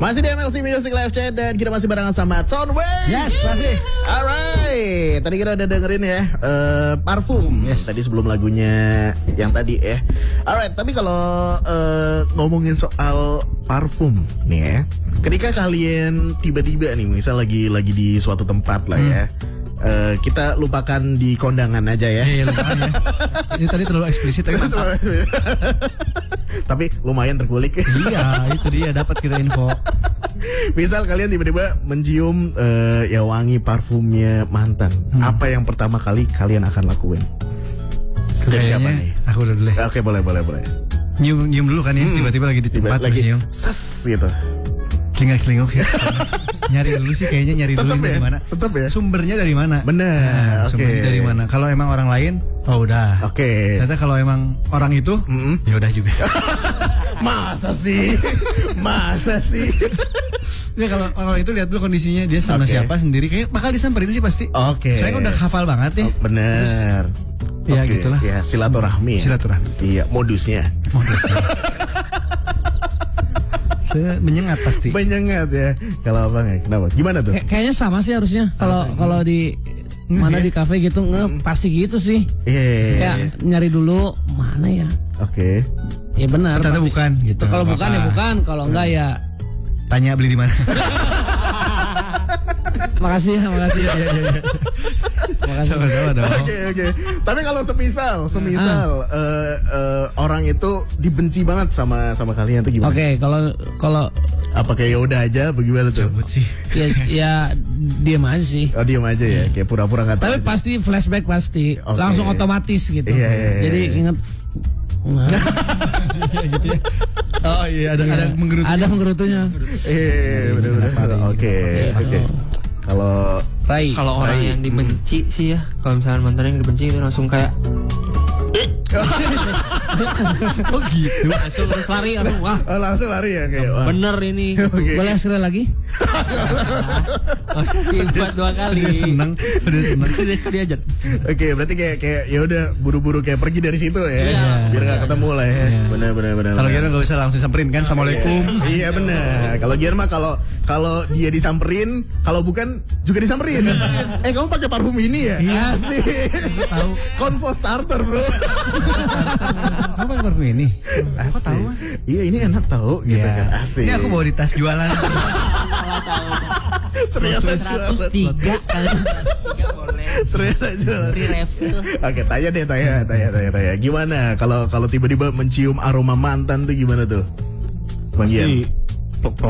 Masih di MLC Music Live Chat dan kita masih barengan sama Tonway. Yes, masih. Alright, tadi kita udah dengerin ya parfum. Yes. Tadi sebelum lagunya yang tadi ya. Alright, tapi kalau ngomongin soal parfum nih ya, ketika kalian tiba-tiba nih, misal lagi di suatu tempat lah ya. Kita lupakan di kondangan aja ya. Iya, lupakan ya. Ini tadi terlalu eksplisit tapi mantap. Tapi lumayan terkulik. Iya, itu dia, dapat kita info. Misal kalian tiba-tiba mencium ya wangi parfumnya mantan. Apa yang pertama kali kalian akan lakuin? Dari siapa nih? Aku udah dulu. Oke, boleh. Nyium dulu kan ya, tiba-tiba lagi di tempat lagi nyium. ses gitu. Selingkuh ya. Nyari dulu sih kayaknya, Tetep dari ya? mana. Tetep ya? Sumbernya dari mana? Bener. Oke. Sumbernya dari mana? Kalau emang orang lain, oh udah. Oke. Ternyata kalau emang orang itu, ya udah juga. Masa sih? Ya kalau itu lihat dulu kondisinya, dia sama siapa sendiri, kayak bakal disamperin sih pasti. Oke. Saya kan udah hafal banget ya. Bener. Ya Oke. gitulah. Ya silaturahmi. Iya, modusnya. Saya menyengat pasti. Menyengat ya. Kalau abang ya, kenapa? Gimana tuh? Kayaknya sama sih harusnya. Kalau di mana di kafe gitu pasti gitu sih. Kayak nyari dulu mana ya. Oke. Ya benar. Ternyata bukan gitu. Kalau bukan ya bukan. Kalau enggak ya tanya beli di mana. makasih. Iya. Sama-sama dong. Oke. Tapi kalau semisal orang itu dibenci banget sama kalian tuh gimana? Oke, kalau apa kayak yaudah aja bagaimana tuh? Cabut sih. ya diam aja sih. Oh, diam aja ya, kayak pura-pura nggak tahu. Tapi aja. pasti flashback pasti. Oke. Langsung otomatis gitu. Iya. Jadi ingat Gitu ya. Oh iya, ada menggerutu. Ada menggerutunya. Bener. Oke. Kalau Rai. Kalau orang yang dibenci sih ya, kalau misalnya mantan yang dibenci itu langsung kayak Oh gitu. langsung terus lari, langsung lari ya kayak. Wah. bener ini. Oke. Boleh sekali lagi? Maksudnya dibuat 2 kali. Udah seneng. Udah sekali aja. Oke, berarti kayak ya udah buru-buru kayak pergi dari situ ya. Iya. Biar nggak ketemu lah ya. Benar. Kalau Gian nggak usah langsung samperin kan, assalamualaikum. Iya benar. Kalau Gian mah kalau dia disamperin, kalau bukan juga disamperin. Kamu pakai parfum ini ya? Iya. Asik. Tahu. Convo starter, bro. Kamu pakai parfum ini? Kok Asik. tahu, Mas? Iya, ini enak tahu gitu kan. Asik. Ini aku bawa di tas jualan. Ternyata 103 boleh. Ternyata jualan. Free refill. Oke, tanya. Gimana kalau tiba-tiba mencium aroma mantan tuh gimana tuh? Bang Gian?